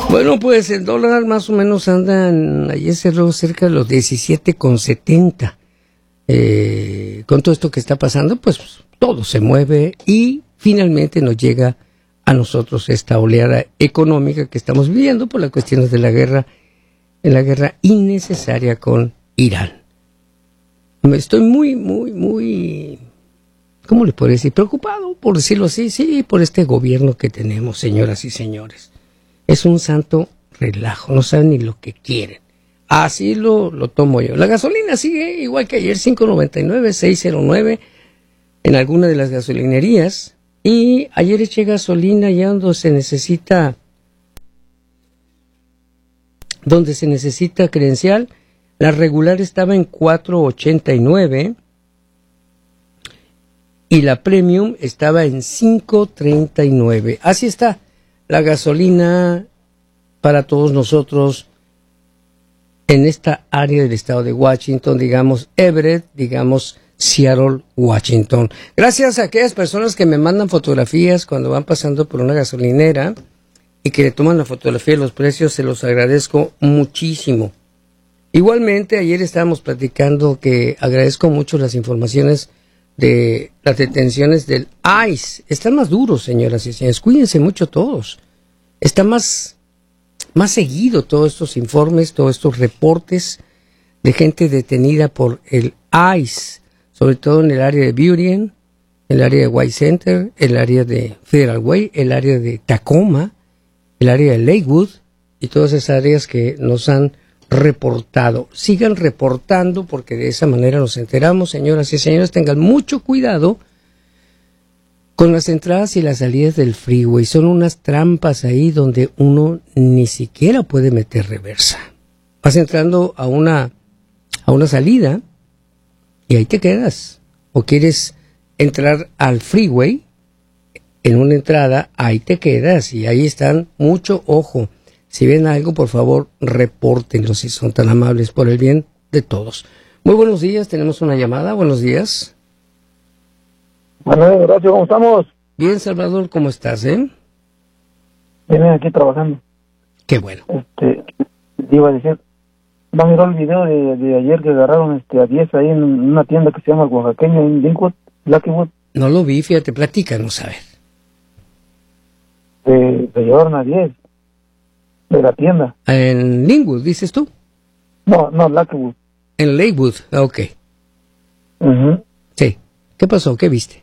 Bueno, pues el dólar más o menos anda, ayer cerró cerca de los 17,70. Con todo esto que está pasando, pues todo se mueve y finalmente nos llega a nosotros esta oleada económica que estamos viviendo por las cuestiones de la guerra innecesaria con Irán. Estoy muy, ¿cómo le puedo decir? Preocupado, por decirlo así, sí, por este gobierno que tenemos, señoras y señores. Es un santo relajo, no saben ni lo que quieren. Así lo tomo yo. La gasolina sigue igual que ayer, 5.99, 6.09 en alguna de las gasolinerías. Y ayer eché gasolina ya donde se necesita credencial. La regular estaba en 4.89 y la premium estaba en 5.39. Así está la gasolina para todos nosotros en esta área del estado de Washington, digamos Everett, digamos Seattle, Washington. Gracias a aquellas personas que me mandan fotografías cuando van pasando por una gasolinera y que le toman la fotografía de los precios, se los agradezco muchísimo. Igualmente, ayer estábamos platicando que agradezco mucho las informaciones de las detenciones del ICE. Están más duros, señoras y señores. Cuídense mucho todos. Está más seguido todos estos informes, todos estos reportes de gente detenida por el ICE, sobre todo en el área de Burien, el área de White Center, el área de Federal Way, el área de Tacoma, el área de Lakewood y todas esas áreas que nos han reportado. Sigan reportando porque de esa manera nos enteramos, señoras y señores. Tengan mucho cuidado con las entradas y las salidas del freeway. Son unas trampas ahí donde uno ni siquiera puede meter reversa. Vas entrando a una salida y ahí te quedas. O quieres entrar al freeway en una entrada, ahí te quedas y ahí están. Mucho ojo. Si ven algo, por favor, repórtenlo si son tan amables, por el bien de todos. Muy buenos días, tenemos una llamada. Buenos días. Manuel, gracias, ¿cómo estamos? Bien, Salvador, ¿cómo estás, Bien, aquí trabajando. Qué bueno. Iba a decir, ¿va a mirar el video de ayer que agarraron a 10 ahí en una tienda que se llama Oaxaqueño en Lakewood? No lo vi, fíjate, platícanos, a ver. Se llevaron a 10 de la tienda. ¿En Linwood, dices tú? No, Lakewood. En Lakewood, ok. Uh-huh. Sí. ¿Qué pasó? ¿Qué viste?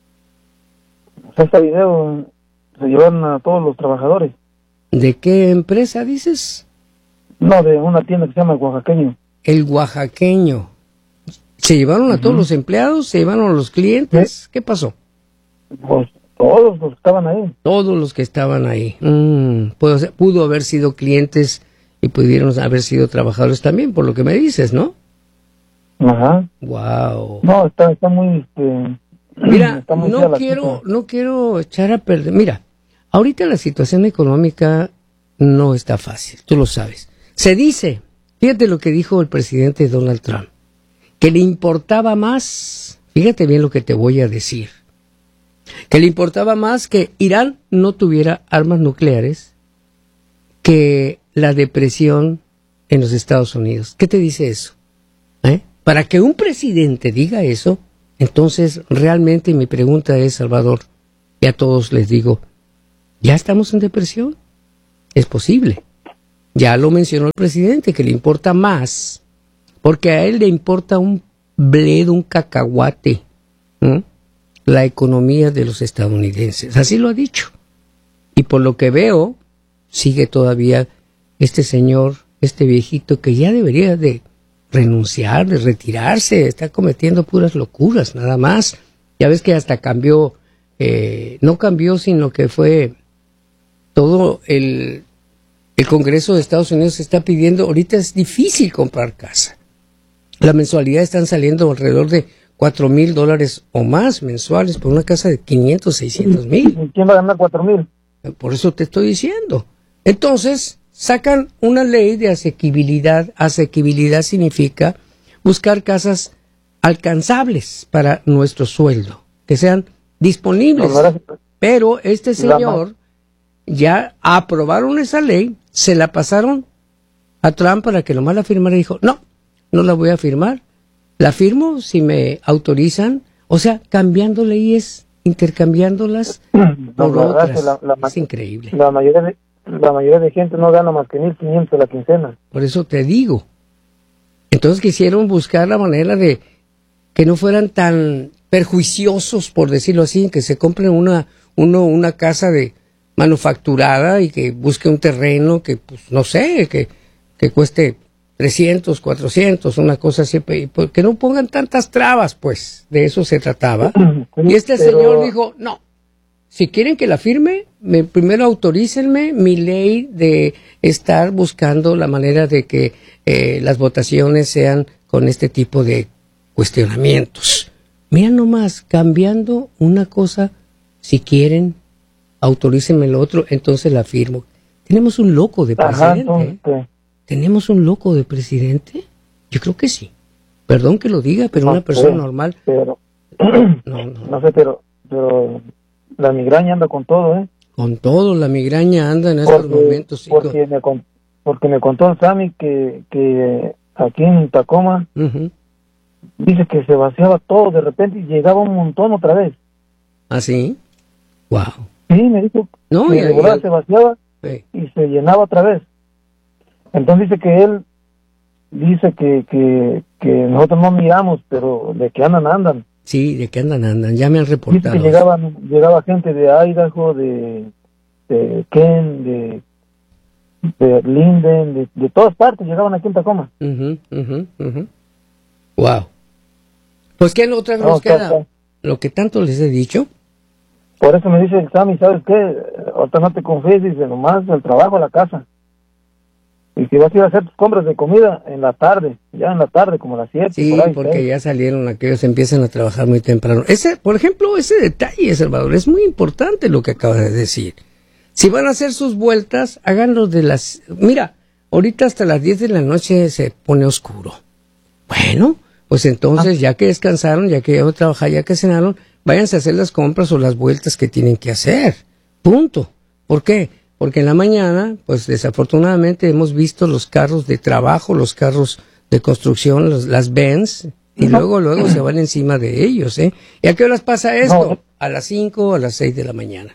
Este video se llevaron a todos los trabajadores. ¿De qué empresa dices? No, de una tienda que se llama Oaxaqueño. El Oaxaqueño. ¿Se llevaron a todos los empleados? ¿Se llevaron a los clientes? ¿Sí? ¿Qué pasó? Pues todos los que estaban ahí. Todos los que estaban ahí. Pudo haber sido clientes y pudieron haber sido trabajadores también, por lo que me dices, ¿no? Ajá. Wow. No, está muy Mira, está muy no quiero echar a perder. Mira, ahorita la situación económica no está fácil, tú lo sabes. Se dice, fíjate lo que dijo el presidente Donald Trump, que le importaba más, fíjate bien lo que te voy a decir, que le importaba más que Irán no tuviera armas nucleares que la depresión en los Estados Unidos. ¿Qué te dice eso? Para que un presidente diga eso, entonces realmente mi pregunta es, Salvador, y a todos les digo, ¿ya estamos en depresión? Es posible. Ya lo mencionó el presidente, que le importa más, porque a él le importa un bledo, un cacahuate, la economía de los estadounidenses. Así lo ha dicho. Y por lo que veo, sigue todavía este señor, este viejito, que ya debería de renunciar, de retirarse, está cometiendo puras locuras, nada más. Ya ves que hasta cambió, no cambió, sino que fue todo el Congreso de Estados Unidos está pidiendo, ahorita es difícil comprar casa. La mensualidad están saliendo alrededor de $4,000 o más mensuales por una casa de 500, 600 mil. ¿Quién va a ganar 4,000? Por eso te estoy diciendo. Entonces, sacan una ley de asequibilidad. Asequibilidad significa buscar casas alcanzables para nuestro sueldo, que sean disponibles. Pero este señor ya aprobaron esa ley, se la pasaron a Trump para que nomás la firmara y dijo, no la voy a firmar, la firmo si me autorizan, o sea, cambiando leyes, intercambiándolas por otras. Es increíble. La mayoría de gente no gana más que 1,500 a la quincena. Por eso te digo. Entonces quisieron buscar la manera de que no fueran tan perjuiciosos, por decirlo así, que se compren una casa de manufacturada y que busque un terreno que, pues, no sé, que cueste 300, 400, una cosa así, que no pongan tantas trabas, pues, de eso se trataba. Y señor dijo, no, si quieren que la firme, primero autorícenme mi ley de estar buscando la manera de que las votaciones sean con este tipo de cuestionamientos. Mira nomás, cambiando una cosa, si quieren, autorícenme lo otro, entonces la firmo. Tenemos un loco de presidente. Ajá, ¿Tenemos un loco de presidente? Yo creo que sí. Perdón que lo diga, pero una persona normal... Pero, no sé, pero la migraña anda con todo, ¿eh? Con todo, la migraña anda en estos momentos. Porque me contó el Sammy que aquí en Tacoma, dice que se vaciaba todo de repente y llegaba un montón otra vez. ¿Ah, sí? Wow. Sí, me dijo que de verdad se vaciaba y se llenaba otra vez. Entonces él dice que nosotros no miramos, pero de que andan. Sí, de que andan, ya me han reportado. Dice que llegaba gente de Idaho, de Kent, de Linden, de todas partes llegaban aquí en Tacoma. Wow. Pues ¿qué otra vez nos queda? Lo que tanto les he dicho. Por eso me dice el Sammy, ¿sabes qué? Ahorita no te confíes, dice, nomás el trabajo a la casa. Y si vas a ir a hacer tus compras de comida en la tarde, como las 7. Sí, por ahí, porque ya salieron aquellos, empiezan a trabajar muy temprano. Por ejemplo, ese detalle, Salvador, es muy importante lo que acabas de decir. Si van a hacer sus vueltas, háganlo Mira, ahorita hasta las 10 de la noche se pone oscuro. Bueno, pues entonces, ya que descansaron, ya que ya a trabajar, ya que cenaron, váyanse a hacer las compras o las vueltas que tienen que hacer. Punto. ¿Por qué? Porque en la mañana, pues desafortunadamente hemos visto los carros de trabajo, los carros de construcción, las Benz, y luego se van encima de ellos, ¿eh? ¿Y a qué horas pasa esto? No. A las 5 o a las 6 de la mañana.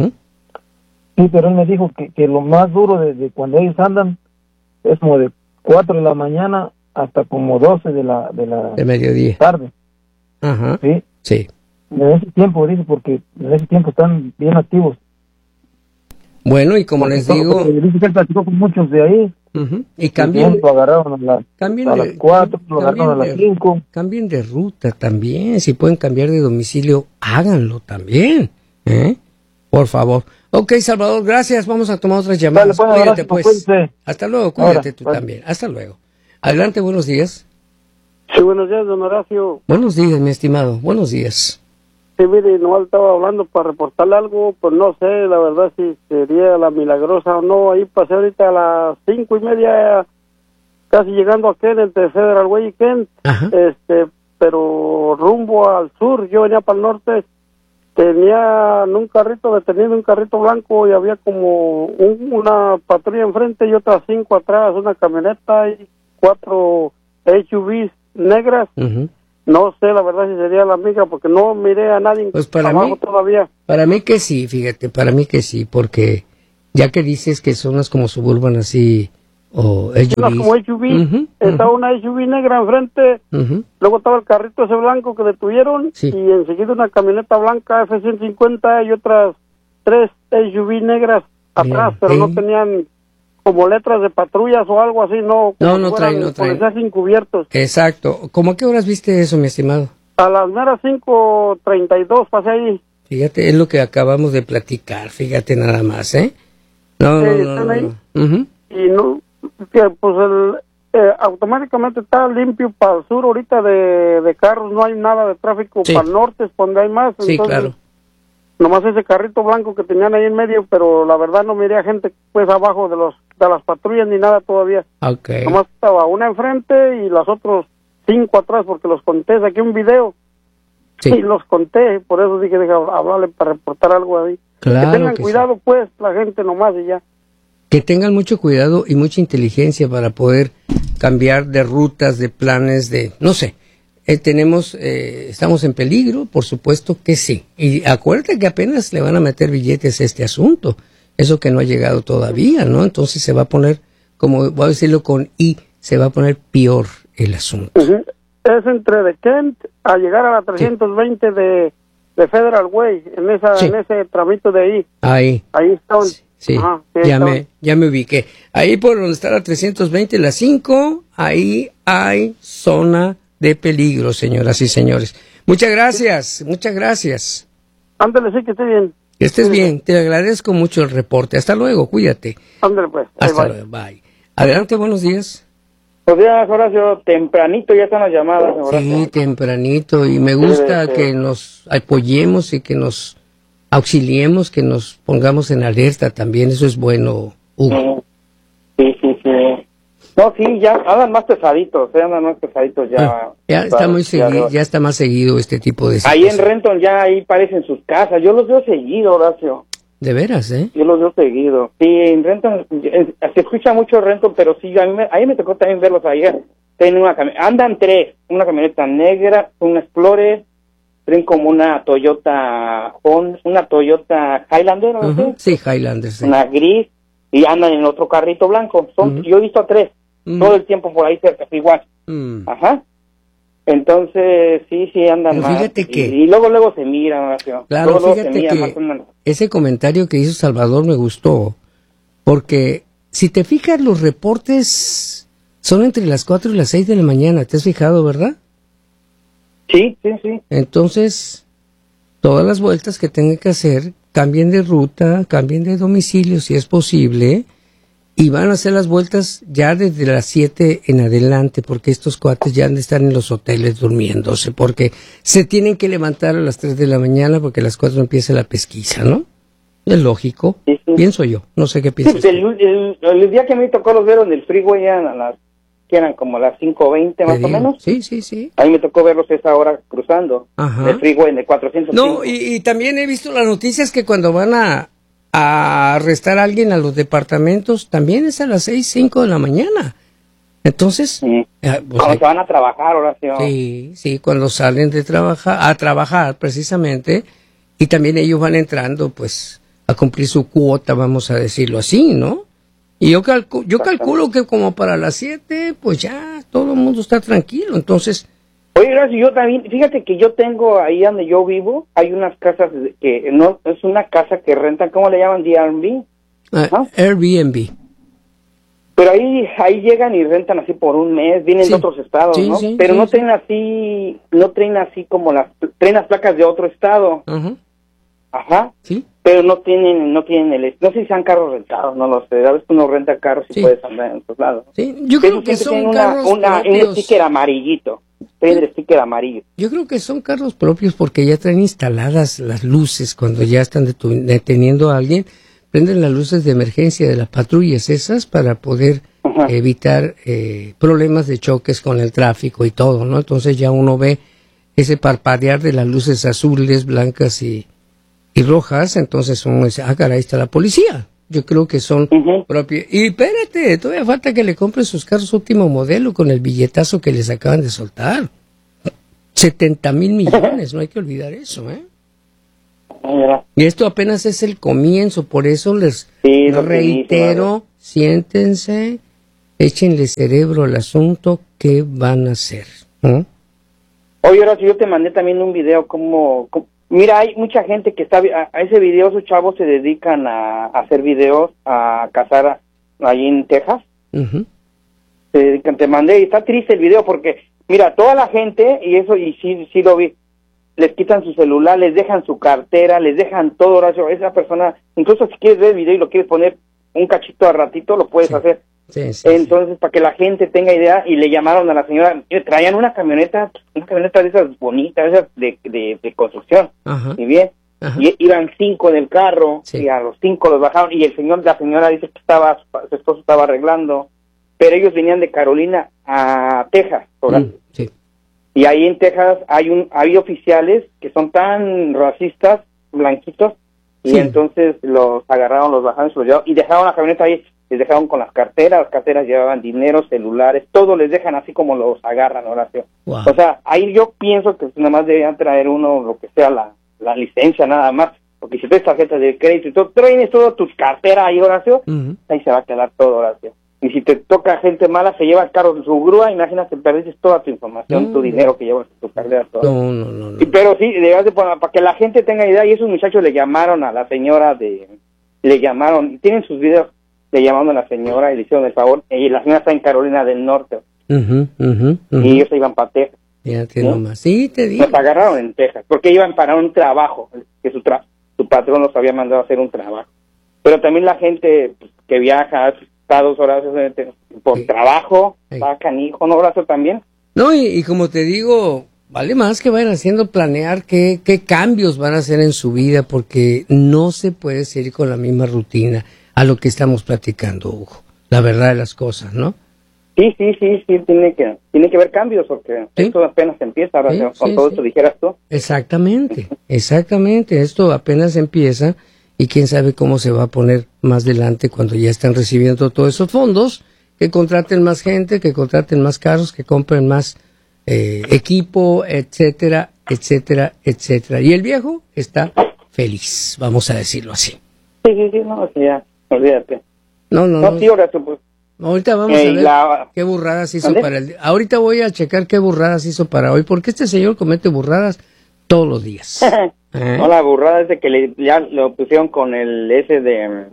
Sí, pero él me dijo que lo más duro de cuando ellos andan es como de 4 de la mañana hasta como 12 de mediodía. Tarde. Ajá. Sí. En ese tiempo, dice, porque en ese tiempo están bien activos. Bueno, y como les digo... Dice que él platicó con muchos de ahí. Y cambien... Lo agarraron a las 4, lo agarraron a las 5. Cambien de ruta también. Si pueden cambiar de domicilio, háganlo también. Por favor. Ok, Salvador, gracias. Vamos a tomar otras llamadas. Vale, cuídate, pues. Hasta luego, cuídate tú también. Hasta luego. Adelante, buenos días. Sí, buenos días, don Horacio. Buenos días, mi estimado. Buenos días. Sí, mire, no estaba hablando para reportarle algo, pues no sé, la verdad, si sería la milagrosa o no. Ahí pasé ahorita a las 5:30, casi llegando a Kent, entre Federal Way y Kent. Ajá. Pero rumbo al sur, yo venía para el norte, tenía un carrito detenido, un carrito blanco, y había como una patrulla enfrente y otras 5 atrás, una camioneta y 4 SUVs negras. No sé, la verdad, si sería la amiga, porque no miré a nadie pues para abajo mí, todavía. Para mí que sí, fíjate, para mí que sí, porque ya que dices que son las como Suburban así, o SUVs. Unas como SUV, estaba una SUV negra enfrente, luego estaba el carrito ese blanco que detuvieron, y enseguida una camioneta blanca F-150 y otras 3 SUV negras atrás, pero no tenían como letras de patrullas o algo así, no. No traen. Policías encubiertos. Exacto. ¿Cómo a qué horas viste eso, mi estimado? A las meras 5:32 pasé ahí. Fíjate, es lo que acabamos de platicar, fíjate nada más, ¿eh? No. Y no, que pues automáticamente está limpio para el sur ahorita de carros, no hay nada de tráfico. Para el norte es donde hay más. Sí, entonces, claro. Nomás ese carrito blanco que tenían ahí en medio, pero la verdad no miré a gente pues abajo de las patrullas ni nada todavía. Okay. Nomás estaba una enfrente y las otras 5 atrás, porque los conté, saqué un video. Sí. Y los conté, por eso dije, deja hablarle para reportar algo ahí. Claro que tengan que cuidado, pues, la gente nomás y ya. Que tengan mucho cuidado y mucha inteligencia para poder cambiar de rutas, de planes, de, no sé. Estamos en peligro, por supuesto que sí. Y acuérdate que apenas le van a meter billetes a este asunto. Eso que no ha llegado todavía, ¿no? Entonces se va a poner, como voy a decirlo con I, se va a poner peor el asunto. Es entre de Kent a llegar a la 320 de Federal Way, en ese tramito de ahí. Ahí está. Sí, ajá, ya me ubiqué. Ahí por donde está la 320, la 5, ahí hay zona de peligro, señoras y señores. Muchas gracias. Ándale, sí, que esté bien. Que estés bien, te agradezco mucho el reporte. Hasta luego, cuídate. Ándale, pues. Hasta luego, bye. Adelante, buenos días. Buenos días, Horacio. Tempranito ya están las llamadas, Horacio. Sí, tempranito. Y me gusta que nos apoyemos y que nos auxiliemos, que nos pongamos en alerta también. Eso es bueno, Hugo. Sí. No, sí, ya andan más pesaditos, ya. Ya está muy seguido, ya está más seguido este tipo de situaciones. Ahí en Renton ya ahí parecen sus casas. Yo los veo seguido, Horacio. De veras, ¿eh? Yo los veo seguido. Sí, en Renton se escucha mucho Renton, pero sí, a mí me tocó también verlos ayer. Andan tres, una camioneta negra, un Explorer, traen como una Toyota Highlander, ¿no? Uh-huh. Sí, Highlander, sí. Una gris, y andan en otro carrito blanco. Yo he visto a tres, todo el tiempo por ahí cerca, igual. Ajá. Entonces, sí, andan pero más. Fíjate que... Y luego se miran, Horacio. Claro, fíjate que ese comentario que hizo Salvador me gustó, porque si te fijas, los reportes son entre las 4 y las 6 de la mañana, ¿te has fijado, verdad? Sí. Entonces, todas las vueltas que tengan que hacer, cambien de ruta, cambien de domicilio si es posible, y van a hacer las vueltas ya desde las 7 en adelante, porque estos cuates ya han de estar en los hoteles durmiéndose, porque se tienen que levantar a las 3 de la mañana porque a las 4 empieza la pesquisa, ¿no? Es lógico, sí. Pienso yo, no sé qué piensas. Sí, el día que me tocó los ver en el freeway que eran como las 5:20 más o menos. Sí. Ahí me tocó verlos esa hora cruzando. Ajá. El freeway de 405. No, y también he visto las noticias que cuando van a arrestar a alguien a los departamentos, también es a las 6:05 de la mañana. Entonces, sí. Cuando se van a trabajar, Horacio. Sí, cuando salen a trabajar precisamente, y también ellos van entrando, pues, a cumplir su cuota, vamos a decirlo así, ¿no? Y yo calculo que como para las 7, pues ya todo el mundo está tranquilo, entonces... Oye, Horacio, yo también, fíjate que yo tengo ahí donde yo vivo, hay unas casas que no, es una casa que rentan, ¿cómo le llaman? Airbnb. Airbnb. Pero ahí llegan y rentan así por un mes, vienen de otros estados, ¿no? Pero no traen así como traen las placas de otro estado. Uh-huh. Ajá. Sí. Pero no tienen no sé si sean carros rentados, no lo sé. A veces uno renta carros y puedes andar en otros lados. Sí, yo creo que son carros propios. Un sticker amarillito. Traen el sticker amarillo. Yo creo que son carros propios porque ya traen instaladas las luces cuando ya están deteniendo a alguien. Prenden las luces de emergencia de las patrullas esas para poder evitar problemas de choques con el tráfico y todo, ¿no? Entonces ya uno ve ese parpadear de las luces azules, blancas y rojas, entonces uno dice, caray, está la policía. Yo creo que son propios. Y espérate, todavía falta que le compren sus carros último modelo con el billetazo que les acaban de soltar. 70,000 millones, no hay que olvidar eso, ¿eh? Y esto apenas es el comienzo, por eso les reitero, siéntense, échenle cerebro al asunto, ¿qué van a hacer? Oye, Horacio, yo te mandé también un video mira, hay mucha gente que está a ese video, esos chavos se dedican a hacer videos, a cazar ahí en Texas. Uh-huh. Se dedican, te mandé, y está triste el video porque, mira, toda la gente, y sí lo vi, les quitan su celular, les dejan su cartera, les dejan todo, Horacio. Esa persona, incluso si quieres ver el video y lo quieres poner un cachito a ratito, lo puedes hacer. Sí, entonces, para que la gente tenga idea, y le llamaron a la señora, traían una camioneta de esas bonitas, esas de construcción, y bien, y iban 5 en el carro, y a los 5 los bajaron, y la señora dice que su esposo estaba arreglando, pero ellos venían de Carolina a Texas, Y ahí en Texas hay oficiales que son tan racistas, blanquitos, y entonces los agarraron, los bajaron, los llevaron, y dejaron la camioneta ahí, les dejaron con las carteras llevaban dinero, celulares, todo les dejan así como los agarran, Horacio. Wow. O sea, ahí yo pienso que nada más deberían traer uno, lo que sea, la licencia nada más, porque si traes tarjetas de crédito y todo, traes toda tu cartera ahí, Horacio, ahí se va a quedar todo, Horacio. Y si te toca gente mala, se lleva el carro de su grúa, imagínate, perdiste toda tu información, tu dinero que llevas en tu cartera, todo. No. Sí, pero sí, para que la gente tenga idea, y esos muchachos le llamaron a la señora le llamaron, y tienen sus videos, le llamaron a la señora y le hicieron el favor, y la señora está en Carolina del Norte, y ellos se iban para Texas. Fíjate nomás, sí, te digo. Los agarraron en Texas, porque iban para un trabajo, que su patrón los había mandado a hacer un trabajo. Pero también la gente pues, que viaja, está 2 horas por trabajo, está canijo, ¿no, Horacio, también? No, y como te digo, vale más que vayan haciendo planear qué cambios van a hacer en su vida, porque no se puede seguir con la misma rutina a lo que estamos platicando, Hugo. La verdad de las cosas, ¿no? Sí, tiene que haber cambios, porque esto apenas empieza, ahora con todo esto dijeras tú. Exactamente, esto apenas empieza, y quién sabe cómo se va a poner más adelante cuando ya están recibiendo todos esos fondos, que contraten más gente, que contraten más carros, que compren más equipo, etcétera. Y el viejo está feliz, vamos a decirlo así. Sí, no, ya, olvídate. No, sí, Horacio, pues. Ahorita vamos a ver qué burradas hizo para el día. Ahorita voy a checar qué burradas hizo para hoy, porque este señor comete burradas todos los días. No, la burrada es de que ya lo pusieron con el ese de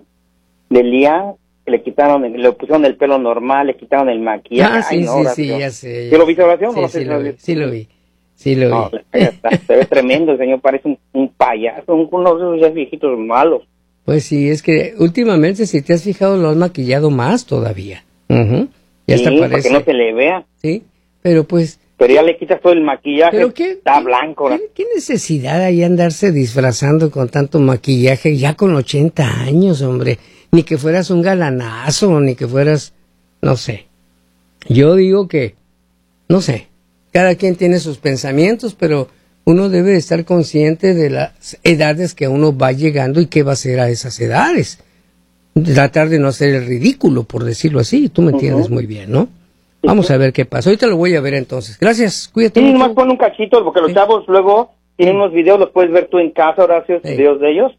Lía, que le pusieron el pelo normal, le quitaron el maquillaje. Sí, ya sé. ¿Sí lo viste, Oración? Sí lo vi. No, se ve tremendo, el señor parece un payaso, uno de esos viejitos malos. Pues sí, es que últimamente, si te has fijado, lo has maquillado más todavía. Ya sí, parece. Para que no se le vea. Sí, pero pues... Pero ya le quitas todo el maquillaje, está blanco. ¿Qué necesidad hay andarse disfrazando con tanto maquillaje ya con 80 años, hombre? Ni que fueras un galanazo, ni que fueras, no sé. Yo digo que, no sé, cada quien tiene sus pensamientos, pero uno debe de estar consciente de las edades que uno va llegando y qué va a hacer a esas edades. Tratar de no hacer el ridículo, por decirlo así, tú me entiendes muy bien, ¿no? Vamos a ver qué pasa. Ahorita lo voy a ver entonces. Gracias, cuídate. Sí, nomás pon un cachito, porque los chavos luego tienen unos videos, los puedes ver tú en casa, Horacio, videos de ellos.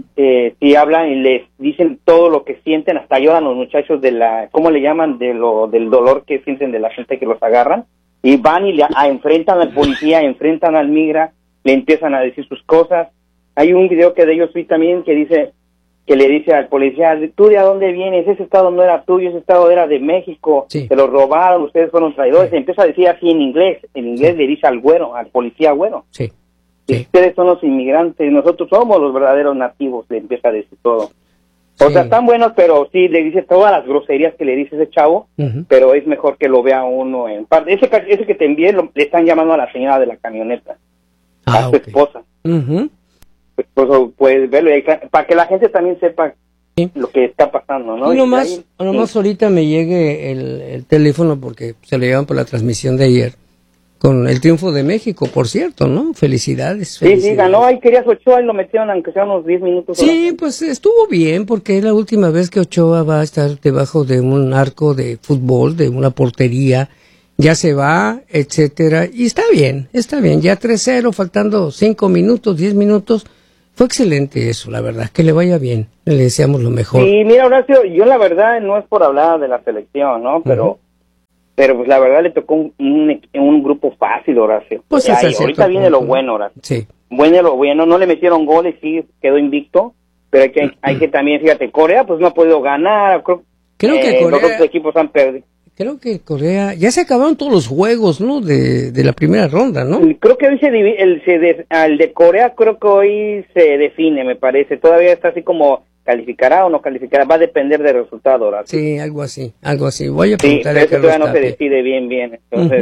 Y hablan y les dicen todo lo que sienten, hasta ayudan a los muchachos ¿cómo le llaman? Del dolor que sienten de la gente que los agarran. Y van y enfrentan al policía, enfrentan al migra, le empiezan a decir sus cosas. Hay un video que de ellos vi también que le dice al policía, ¿tú de dónde vienes? Ese estado no era tuyo, ese estado era de México, te lo robaron, ustedes fueron traidores. Se empieza a decir así en inglés le dice al policía güero. Sí. Ustedes son los inmigrantes, nosotros somos los verdaderos nativos, le empieza a decir todo. O sea, están buenos, pero sí, le dice todas las groserías que le dice ese chavo, pero es mejor que lo vea uno en parte. Ese que te envié, le están llamando a la señora de la camioneta, a su esposa. Pues puedes verlo, para que la gente también sepa lo que está pasando, ¿no? Nomás ahorita me llegue el teléfono, porque se lo llevan por la transmisión de ayer, con el triunfo de México, por cierto, ¿no? Felicidades. Sí, ganó, ahí querías Ochoa y lo metieron aunque sea unos 10 minutos. Sí, pues estuvo bien, porque es la última vez que Ochoa va a estar debajo de un arco de fútbol, de una portería, ya se va, etcétera, y está bien, ya 3-0, faltando 5 minutos, 10 minutos, fue excelente eso, la verdad, que le vaya bien, le deseamos lo mejor. Y mira, Horacio, yo la verdad no es por hablar de la selección, ¿no? Pero pues la verdad le tocó un grupo fácil, Horacio. Pues ahorita viene lo bueno, Horacio. Sí. Bueno, lo bueno, no le metieron goles, sí, quedó invicto, pero hay que también, fíjate, Corea pues no ha podido ganar, creo que Corea, los otros equipos han perdido. Creo que Corea, ya se acabaron todos los juegos, ¿no? De la primera ronda, ¿no? Creo que hoy el de Corea creo que hoy se define, me parece. Todavía está así como calificará o no calificará, va a depender del resultado, Horacio. Sí, algo así. Voy a preguntarle a Carlos todavía no se decide bien, entonces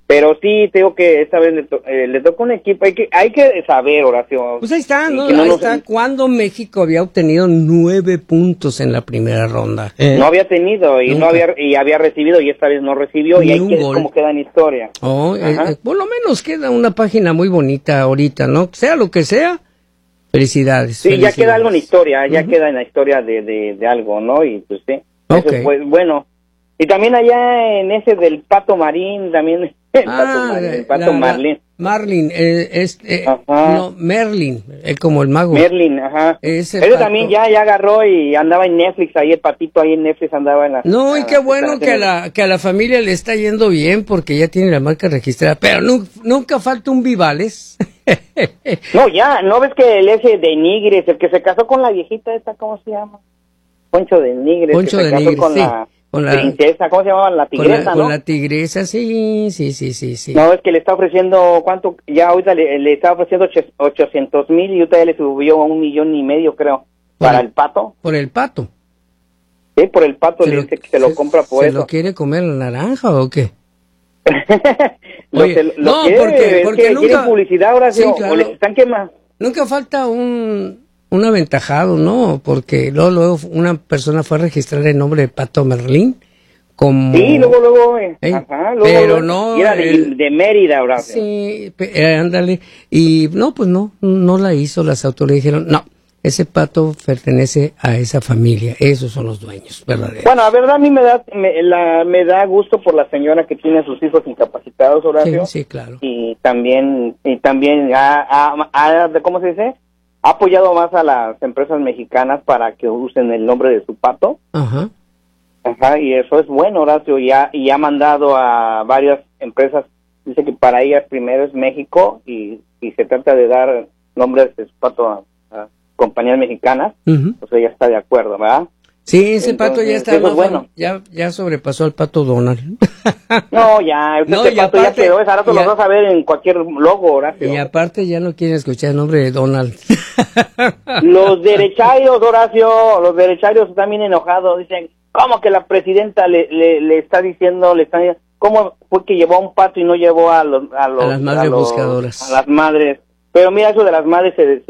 Pero sí, tengo que esta vez le toca un equipo, hay que saber, Horacio. Pues ahí está, ¿no? Ahí está cuando México había obtenido 9 puntos en la primera ronda. No había tenido y había recibido y esta vez no recibió y ahí como queda en historia. Por lo menos queda una página muy bonita ahorita, ¿no? Sea lo que sea, felicidades. Sí, ya queda algo en historia, ya queda en la historia de algo, ¿no? Y pues sí, eso es bueno. Y también allá en ese del Pato Marín, también el Pato Marlin. Marlin, no, Merlin, como el mago. Merlin, ajá. Ese también ya agarró y andaba en Netflix, ahí el patito ahí en Netflix andaba en la... No, y qué bueno que a la familia le está yendo bien porque ya tiene la marca registrada, pero nunca falta un Vivales. No, ya, ¿no ves que el ese de Nigres, el que se casó con la viejita esta, ¿cómo se llama? Poncho de Nigres. Poncho de Nigres, con la princesa, ¿cómo se llamaba? La tigresa, con la tigresa, sí. No, es que le está ofreciendo, ¿cuánto? Ya ahorita le está ofreciendo 800,000 y ahorita ya le subió a 1,5 millones, creo, para el pato. ¿Por el pato? Sí, por el pato le dice que se lo compra por eso. ¿Se lo quiere comer la naranja o qué? Porque nunca quieren publicidad ahora, sí, claro. O le están quemando. Nunca falta un aventajado, ¿no? Porque luego una persona fue a registrar el nombre de Pato Merlín como... Sí, luego. Ajá, luego. Pero no... Y era de Mérida, ahora. Sí, ándale. Y no, pues no la hizo. Las autoridades dijeron, no, ese pato pertenece a esa familia. Esos son los dueños, verdaderos. Bueno, la verdad a mí me da gusto por la señora que tiene a sus hijos incapacitados, Horacio. Sí, claro. Y también ¿cómo se dice? Ha apoyado más a las empresas mexicanas para que usen el nombre de su pato. Ajá, y eso es bueno, Horacio, y ha mandado a varias empresas. Dice que para ellas primero es México y se trata de dar nombres de su pato a compañías mexicanas. Pues ella está de acuerdo, ¿verdad? Sí, ese pato ya está bueno. Ya sobrepasó al Pato Donald. No, ese pato ya quedó, ahora lo vas a ver en cualquier logo, Horacio. Y aparte ya no quieren escuchar el nombre de Donald. Los derecharios, Horacio, están bien enojados, dicen, ¿cómo que la presidenta le está diciendo, cómo fue que llevó a un pato y no llevó a las madres buscadoras? A las madres. Pero mira, eso de las madres se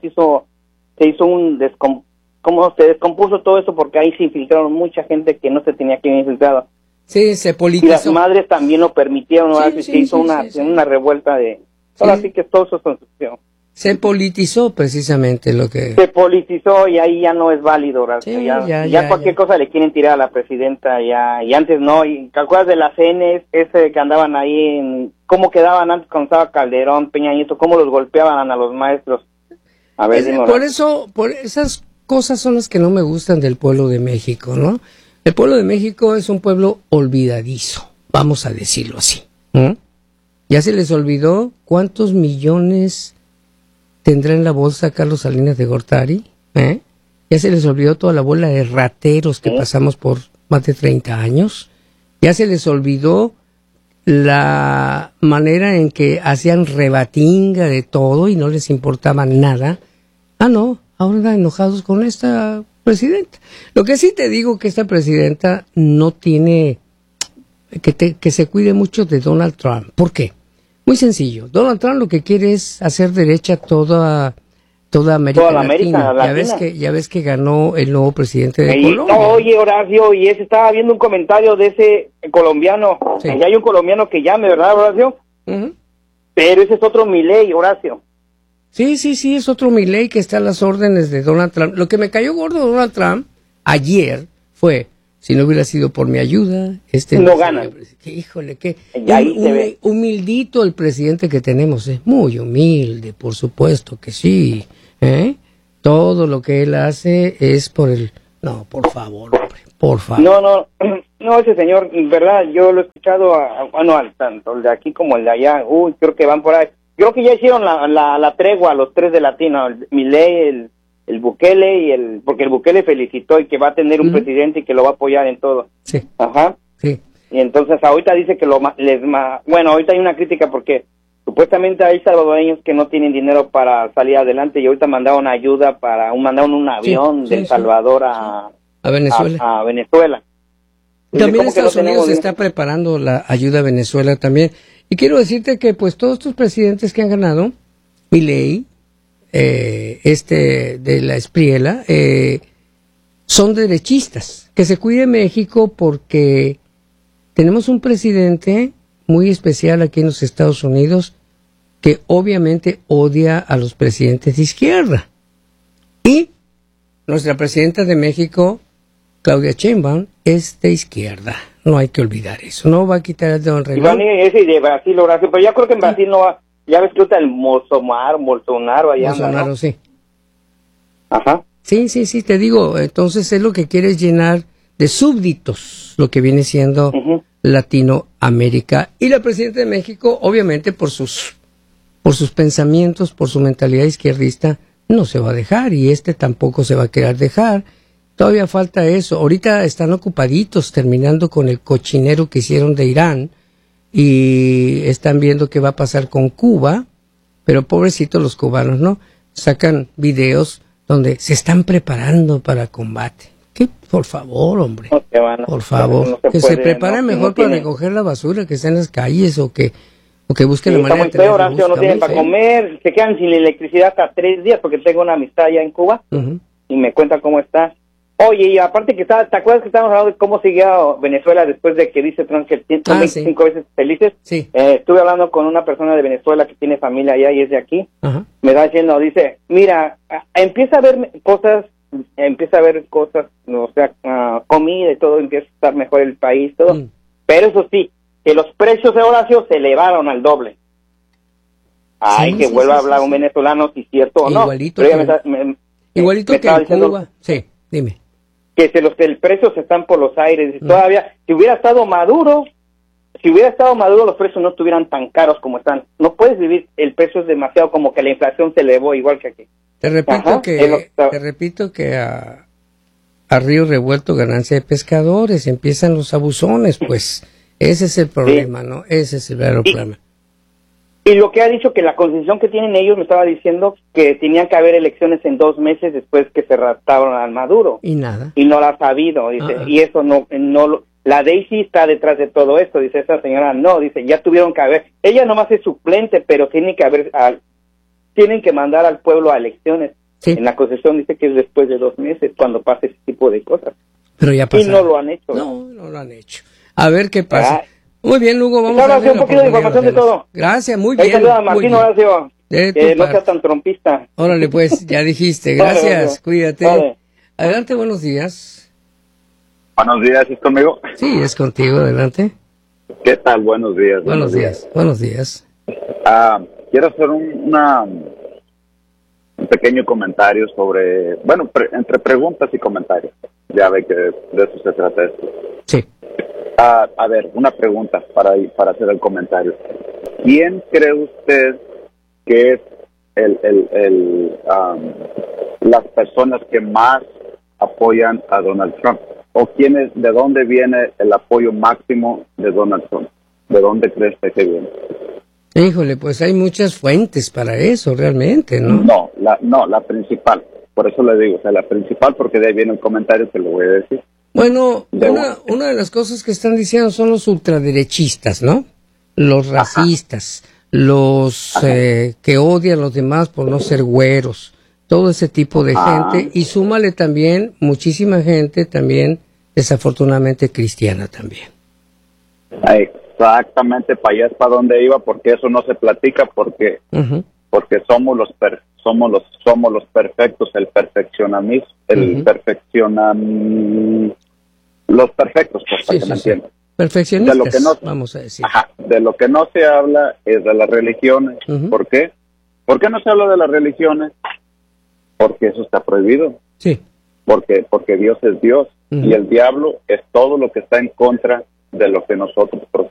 hizo un cómo se descompuso todo eso porque ahí se infiltraron mucha gente que no se tenía que haber infiltrado. Sí, se politizó. Y las madres también lo permitieron, se hizo una revuelta de... Ahora sí que todo eso es construcción. Se politizó precisamente lo que... Se politizó y ahí ya no es válido, Horacio. Ya cualquier cosa le quieren tirar a la presidenta, y antes no. Y ¿te acuerdas de las CNs que andaban ahí cómo quedaban antes cuando estaba Calderón, Peña Nieto, cómo los golpeaban a los maestros? A ver, por esas cosas son las que no me gustan del pueblo de México, ¿no? El pueblo de México es un pueblo olvidadizo, vamos a decirlo así. Ya se les olvidó cuántos millones tendrá en la bolsa Carlos Salinas de Gortari. Ya se les olvidó toda la bola de rateros que pasamos por más de 30 años. Ya se les olvidó la manera en que hacían rebatinga de todo y no les importaba nada. No, ahora están enojados con esta presidenta. Lo que sí te digo que esta presidenta no tiene que se cuide mucho de Donald Trump. ¿Por qué? Muy sencillo. Donald Trump lo que quiere es hacer derecha toda América Latina. Ya ves que ganó el nuevo presidente de Colombia. Oye, Horacio, y estaba viendo un comentario de ese colombiano. Sí. Y hay un colombiano que llame, ¿verdad, Horacio? Pero ese es otro Milei, Horacio. Sí, es otro Milei que está a las órdenes de Donald Trump. Lo que me cayó gordo de Donald Trump ayer fue, si no hubiera sido por mi ayuda, no gana. Híjole, qué humildito el presidente que tenemos, es muy humilde, por supuesto que sí. Todo lo que él hace es por el... No, por favor, hombre, por favor. No, ese señor, en verdad, yo lo he escuchado, tanto el de aquí como el de allá, creo que van por ahí. Creo que ya hicieron la tregua a los tres de latino, el Milei, el Bukele porque el Bukele felicitó y que va a tener un presidente y que lo va a apoyar en todo. Sí. Ajá. Sí. Y entonces ahorita dice que ahorita hay una crítica porque supuestamente hay salvadoreños que no tienen dinero para salir adelante y ahorita mandaron ayuda mandaron un avión de El Salvador a Venezuela. A Venezuela. También Estados Unidos está preparando la ayuda a Venezuela también. Y quiero decirte que pues todos estos presidentes que han ganado, Milei, de la Espriella, son derechistas. Que se cuide México porque tenemos un presidente muy especial aquí en los Estados Unidos que obviamente odia a los presidentes de izquierda. Y nuestra presidenta de México, Claudia Sheinbaum, es de izquierda. No hay que olvidar eso. No va a quitar el dedo en reloj. Ese de Brasil, Horacio, pero yo creo que en Brasil no va. Ya ves que está el Bolsonaro allá. Bolsonaro, ¿no? Sí. Ajá. Sí, te digo. Entonces es lo que quieres llenar de súbditos lo que viene siendo Latinoamérica. Y la presidenta de México, obviamente, por sus pensamientos, por su mentalidad izquierdista, no se va a dejar. Y tampoco se va a querer dejar. Todavía falta eso. Ahorita están ocupaditos terminando con el cochinero que hicieron de Irán y están viendo qué va a pasar con Cuba, pero pobrecitos los cubanos, ¿no? Sacan videos donde se están preparando para combate. ¿Qué? Por favor, hombre. Por favor. Que se preparen mejor para recoger la basura que está en las calles o que busquen la manera de tener Horacio, no tienen para comer, se quedan sin electricidad hasta 3 días porque tengo una amistad allá en Cuba y me cuentan cómo está. Oye, y aparte ¿te acuerdas que estábamos hablando de cómo seguía Venezuela después de que dice Trump que son 25 veces felices? Sí. Estuve hablando con una persona de Venezuela que tiene familia allá y es de aquí. Me está diciendo, dice, mira, empieza a ver cosas, o sea, comida y todo, empieza a estar mejor el país, todo. Pero eso sí, que los precios de Horacio se elevaron al doble. Ay, que vuelva a hablar un venezolano, si cierto o no. Igualito que en Cuba. Sí, dime. Que el precios están por los aires. Todavía, si hubiera estado Maduro, los precios no estuvieran tan caros como están. No puedes vivir, el precio es demasiado, como que la inflación se elevó igual que aquí. Te repito que a río revuelto ganancia de pescadores, empiezan los abusones, pues ese es el problema, ¿no? Ese es el verdadero problema. Y lo que ha dicho que la constitución que tienen ellos, me estaba diciendo que tenían que haber elecciones en 2 meses después que se raptaron al Maduro. Y nada. Y no la ha sabido, dice. Y eso no la Daisy está detrás de todo esto, dice esa señora. No, dice, ya tuvieron que haber. Ella nomás es suplente, pero tienen que mandar al pueblo a elecciones. Sí. En la constitución dice que es después de 2 meses cuando pase ese tipo de cosas. Pero ya pasa. Y no lo han hecho. No lo han hecho. A ver qué pasa. Muy bien, Hugo, vamos a ver un poquito de información de todo. Gracias, muy bien. Ahí saluda a Martín Horacio, que no sea tan trompista. Órale, pues, ya dijiste. Gracias, cuídate. Vale. Adelante, buenos días. Buenos días, ¿es conmigo? Sí, es contigo, adelante. ¿Qué tal? Buenos días. Buenos días. Quiero hacer un pequeño comentario sobre, entre preguntas y comentarios. Ya ve que de eso se trata esto. Sí. A ver, una pregunta para hacer el comentario. ¿Quién cree usted que es las personas que más apoyan a Donald Trump? ¿O de dónde viene el apoyo máximo de Donald Trump? ¿De dónde crees que viene? Híjole, pues hay muchas fuentes para eso, realmente, ¿no? No, la principal. Por eso le digo, la principal, porque de ahí viene un comentario que le voy a decir. Bueno, una de las cosas que están diciendo son los ultraderechistas, ¿no? Los racistas, los que odian a los demás por no ser güeros, todo ese tipo de gente, y súmale también muchísima gente también, desafortunadamente cristiana también. Exactamente, para allá es para donde iba, porque eso no se platica, porque somos los perfectos, el perfeccionamismo, los perfectos, pues, para que me entiendan. Perfeccionistas, vamos a decir. De lo que no se habla es de las religiones. ¿Por qué? ¿Por qué no se habla de las religiones? Porque eso está prohibido. Sí. Porque Dios es Dios y el diablo es todo lo que está en contra de lo que nosotros